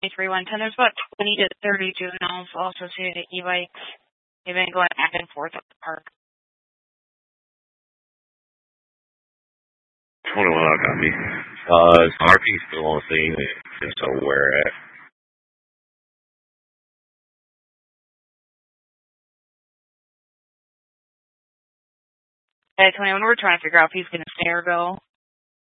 3110. There's about 20 to 30 juveniles also associated with e-bikes. They've been going back and forth at the park. 21 I got me. Is RP still on scene? If so, where at? Hey, 21, we're trying to figure out if he's going to stay or go.